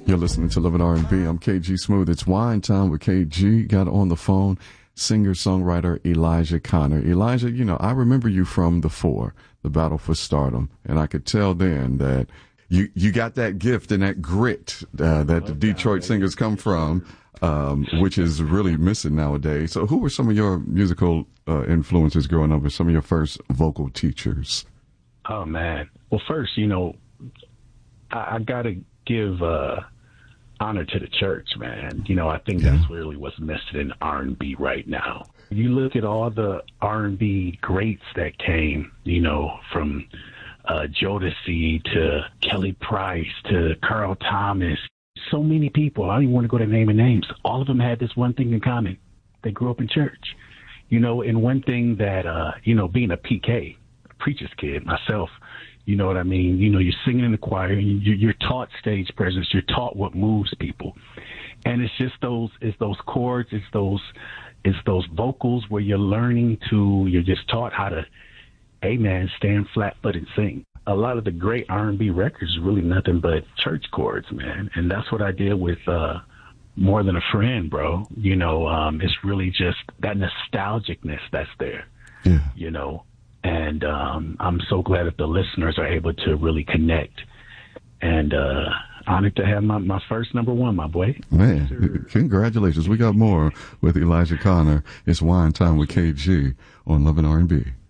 You're listening to Love and R&B. I'm KG Smooth. It's wine time with KG. Got on the phone singer-songwriter Elijah Connor. Elijah, you know, I remember you from The Four, The Battle for Stardom, and I could tell then that you got that gift and that grit that the Detroit singers come from, which is really missing nowadays. So who were some of your musical influences growing up, or some of your first vocal teachers? Oh, man. Well, first, you know, I got to give honor to the church, man. You know, I think that's really what's missing in R&B right now. You look at all the R&B greats that came, you know, from Jodeci to Kelly Price to Carl Thomas. So many people. I don't even want to go to naming names. All of them had this one thing in common. They grew up in church. You know, and one thing that, you know, being a PK, a preacher's kid myself, you know what I mean? You know, you're singing in the choir, you're taught stage presence, you're taught what moves people. And it's just those chords, it's those vocals where you're just taught how to, hey man, stand flat foot and sing. A lot of the great R&B records is really nothing but church chords, man. And that's what I did with More Than a Friend, bro. You know, it's really just that nostalgicness that's there, you know. And I'm so glad that the listeners are able to really connect. And honored to have my first number one, my boy. Man, sure. Congratulations. We got more with Elijah Connor. It's Wine Time with KG on Love and R&B.